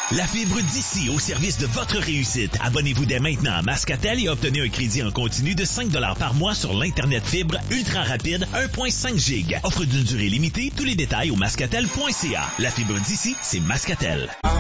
La fibre d'ici au service de votre réussite. Abonnez-vous dès maintenant à Mascatel et obtenez un crédit en continu de 5 $ par mois sur l'Internet fibre ultra rapide 1.5 G. Offre d'une durée limitée. Tous les détails au mascatel.ca. La fibre d'ici, c'est Mascatel.